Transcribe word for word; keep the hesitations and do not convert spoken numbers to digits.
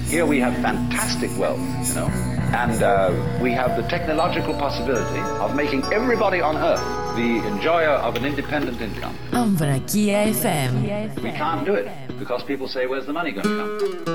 Here we have fantastic wealth, you know, and uh, we have the technological possibility of making everybody on earth the enjoyer of an independent income. Ambrakia εφ εμ. We can't do it because people say, where's the money going to come?